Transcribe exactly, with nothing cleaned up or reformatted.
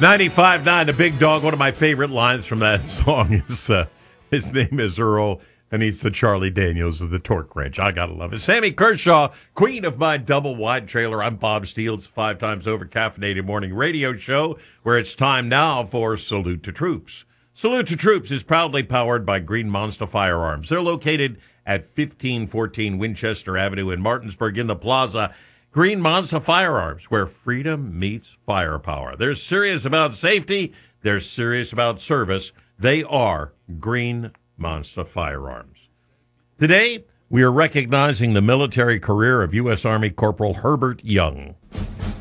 ninety-five point nine, The Big Dog. One of my favorite lines from that song is, uh, his name is Earl, and he's the Charlie Daniels of the Torque Wrench. I gotta love it. Sammy Kershaw, queen of my double wide trailer. I'm Bob Steele. It's five times over caffeinated morning radio show, where it's time now for Salute to Troops. Salute to Troops is proudly powered by Green Monster Firearms. They're located at fifteen fourteen Winchester Avenue in Martinsburg in the Plaza. Green Monster Firearms, where freedom meets firepower. They're serious about safety. They're serious about service. They are Green Monster Firearms. Today, we are recognizing the military career of U S Army Corporal Herbert Young.